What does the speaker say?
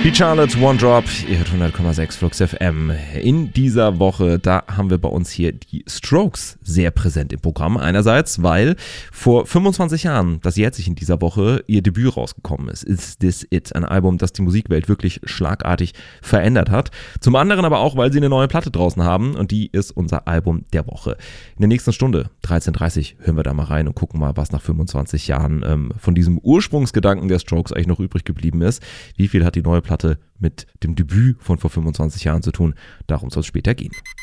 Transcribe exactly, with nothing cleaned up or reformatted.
Die Charlotte One Drop, ihr hört hundert Komma sechs Flux F M. In dieser Woche, da haben wir bei uns hier die Strokes sehr präsent im Programm. Einerseits, weil vor fünfundzwanzig Jahren, das jährt sich in dieser Woche, ihr Debüt rausgekommen ist. Is This It? Ein Album, das die Musikwelt wirklich schlagartig verändert hat. Zum anderen aber auch, weil sie eine neue Platte draußen haben und die ist unser Album der Woche. In der nächsten Stunde, dreizehn Uhr dreißig, hören wir da mal rein und gucken mal, was nach fünfundzwanzig Jahren ähm, von diesem Ursprungsgedanken der Strokes eigentlich noch übrig geblieben ist. Wie viel hat die neue Platte mit dem Debüt von vor fünfundzwanzig Jahren zu tun? Darum soll es später gehen.